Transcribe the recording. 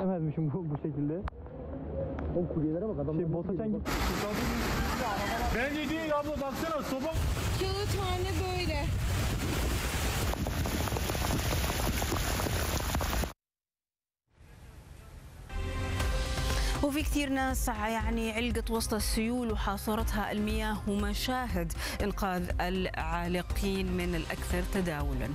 Beklemezmişim bu şekilde. O kuryelere bak adam. Botaçan gitti. Bence değil abla, baksana soba. Kağıthane böyle. وفي كثير ناس يعني علقت وسط السيول وحاصرتها المياه، ومشاهد إنقاذ العالقين من الأكثر تداولا.